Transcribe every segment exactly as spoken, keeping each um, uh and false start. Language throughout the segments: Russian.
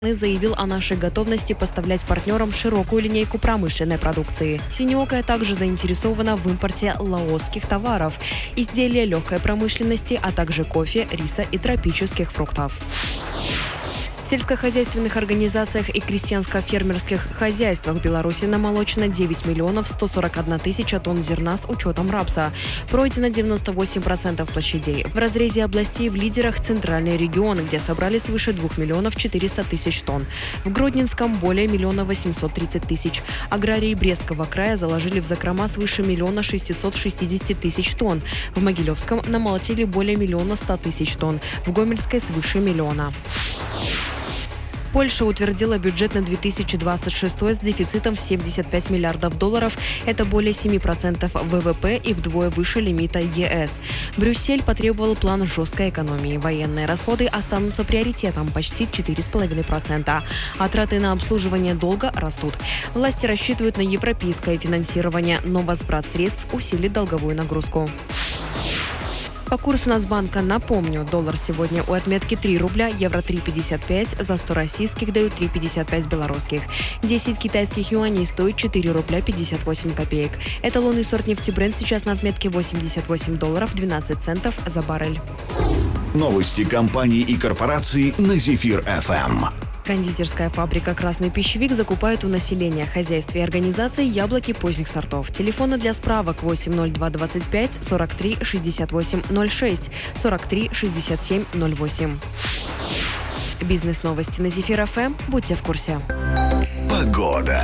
заявил о нашей готовности поставлять партнерам широкую линейку промышленной продукции. Синеокая также заинтересована в импорте лаосских товаров, изделия легкой промышленности, а также кофе, риса и тропических фруктов. В сельскохозяйственных организациях и крестьянско-фермерских хозяйствах Беларуси намолочено девять миллионов сто сорок одна тысяча тонн зерна с учетом рапса. Пройдено девяносто восемь процентов площадей. В разрезе областей в лидерах центральный регион, где собрали свыше двух миллионов четырёхсот тысяч тонн. В Гродненском более миллиона восьмисот тридцати тысяч. Аграрии Брестского края заложили в закрома свыше миллиона шестисот шестидесяти тысяч тонн. В Могилевском намолотили более миллиона ста тысяч тонн. В Гомельской свыше миллиона. Польша утвердила бюджет на две тысячи двадцать шестой с дефицитом в семьдесят пять миллиардов долларов. Это более семи процентов вэ вэ пэ и вдвое выше лимита е эс. Брюссель потребовал план жесткой экономии. Военные расходы останутся приоритетом – почти четыре целых пять десятых процента. А траты на обслуживание долга растут. Власти рассчитывают на европейское финансирование, но возврат средств усилит долговую нагрузку. По курсу Нацбанка напомню, доллар сегодня у отметки три рубля, евро три пятьдесят пять, за сто российских дают три пятьдесят пять белорусских. десять китайских юаней стоит четыре рубля пятьдесят восемь копеек. Эталонный сорт нефти Brent сейчас на отметке восемьдесят восемь долларов двенадцать центов за баррель. Новости компаний и корпораций на Зефир эф эм. Кондитерская фабрика «Красный пищевик» закупает у населения, хозяйств и организаций яблоки поздних сортов. Телефоны для справок восемь ноль два двадцать пять сорок три шестьдесят восемь ноль шесть сорок три шестьдесят семь ноль восемь. Бизнес-новости на Зефир эф эм. Будьте в курсе. Погода.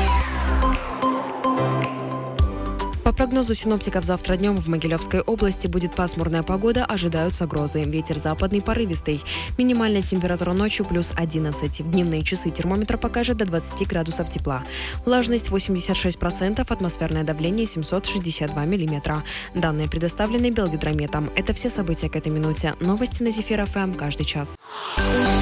По прогнозу синоптиков, завтра днем в Могилевской области будет пасмурная погода, ожидаются грозы. Ветер западный порывистый. Минимальная температура ночью плюс одиннадцать. В дневные часы термометр покажет до двадцати градусов тепла. Влажность восемьдесят шесть процентов, атмосферное давление семьсот шестьдесят два миллиметра. Данные предоставлены Белгидрометом. Это все события к этой минуте. Новости на Зефир эф эм каждый час.